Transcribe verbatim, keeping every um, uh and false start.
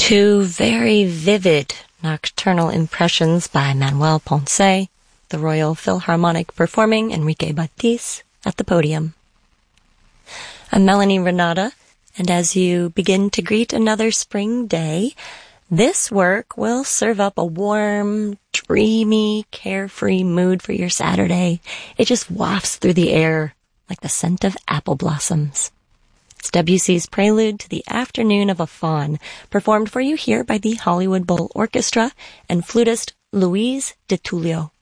Two very vivid nocturnal impressions by Manuel Ponce, the Royal Philharmonic performing Enrique Batiz at the podium. I'm Melanie Renata, and as you begin to greet another spring day, this work will serve up a warm, dreamy, carefree mood for your Saturday. It just wafts through the air like the scent of apple blossoms. It's Debussy's Prelude to the Afternoon of a Faun, performed for you here by the Hollywood Bowl Orchestra and flutist Louise de Tullio.